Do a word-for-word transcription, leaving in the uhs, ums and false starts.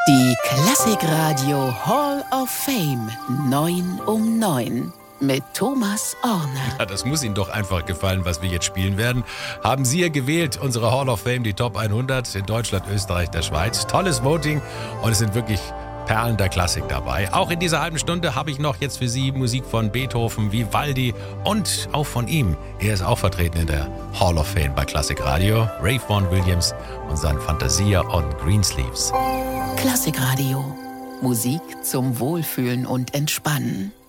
Die Klassikradio Hall of Fame neun um neun mit Thomas Orner. Ja, das muss Ihnen doch einfach gefallen, was wir jetzt spielen werden. Haben Sie ja gewählt, unsere Hall of Fame, die Top hundert in Deutschland, Österreich, der Schweiz. Tolles Voting und es sind wirklich Perlen der Klassik dabei. Auch in dieser halben Stunde habe ich noch jetzt für Sie Musik von Beethoven, Vivaldi und auch von ihm. Er ist auch vertreten in der Hall of Fame bei Klassikradio. Ray Vaughan Williams und sein Fantasia on Greensleeves. Klassikradio. Musik zum Wohlfühlen und Entspannen.